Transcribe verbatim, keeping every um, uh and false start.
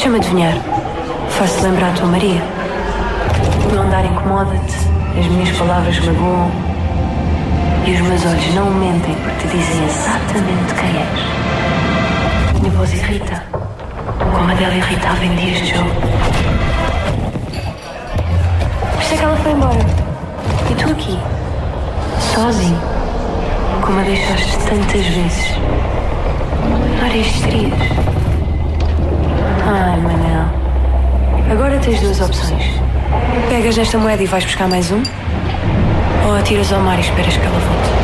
Deixa-me adivinhar. Faço-te lembrar a tua Maria. O meu andar incomoda-te, as minhas palavras magoam e os meus olhos não mentem porque te dizem exatamente quem és. Minha voz irrita, como a dela irritava em dias de jogo. Por isso é que ela foi embora. E tu aqui, sozinho, como a deixaste tantas vezes. Várias estrias. Ai, Manel. Agora tens duas opções. Pegas nesta moeda e vais buscar mais um? Ou atiras ao mar e esperas que ela volte?